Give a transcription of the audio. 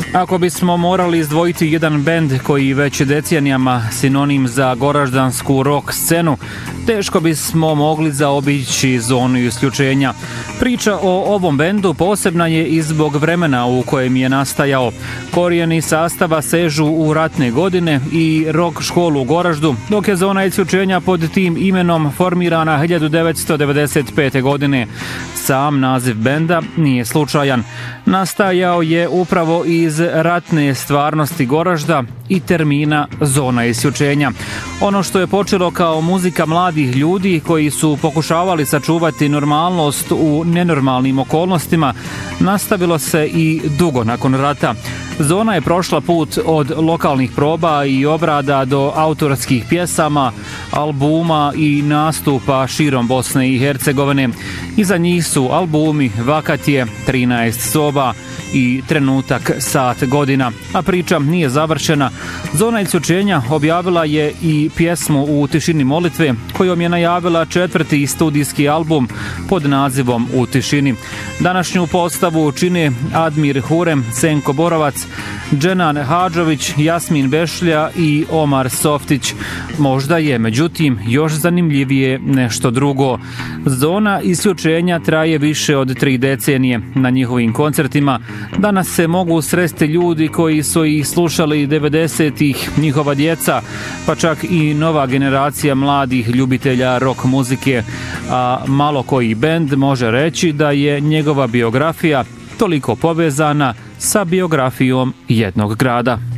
Ako bismo morali izdvojiti jedan bend koji već decenijama sinonim za goraždansku rock scenu, teško bismo mogli zaobići Zonu isključenja. Priča o ovom bendu posebna je i zbog vremena u kojem je nastajao. Korijeni sastava sežu u ratne godine i rock školu u Goraždu, dok je Zona isključenja pod tim imenom formirana 1995. godine. Sam naziv benda nije slučajan. Nastajao je upravo iz ratne stvarnosti Goražda i termina Zona isključenja. Ono što je počelo kao muzika mladih ljudi koji su pokušavali sačuvati normalnost u nenormalnim okolnostima, nastavilo se i dugo nakon rata. Zona je prošla put od lokalnih proba i obrada do autorskih pjesama, albuma i nastupa širom Bosne i Hercegovine. Iza njih su albumi Vakat je, 13 soba i Trenutak sat godina. A priča nije završena. Zona isključenja objavila je i pjesmu U tišini molitve, kojom je najavila 4. studijski album pod nazivom U tišini. Današnju postavu čine Admir Hurem, Senko Borovac, Dženan Hadžović, Jasmin Bešlja i Omar Softić. Možda je, međutim, još zanimljivije nešto drugo. Zona isključenja traje više od 3 decenije. Na njihovim koncertima danas se mogu sresti ljudi koji su ih slušali 90-ih, njihova djeca, pa čak i nova generacija mladih ljubitelja rock muzike. A malo koji bend može reći da je njegova biografija toliko povezana sa biografijom jednog grada.